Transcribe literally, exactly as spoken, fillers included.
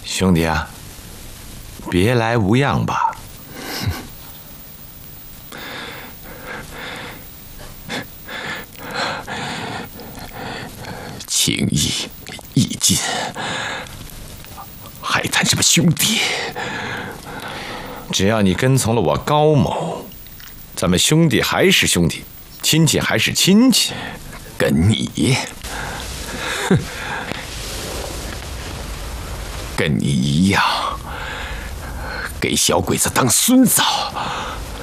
兄弟啊，别来无恙吧？ 情义义尽，还谈什么兄弟？ 只要你跟从了我高某，咱们兄弟还是兄弟，亲戚还是亲戚。 跟你，哼，跟你一样，给小鬼子当孙子。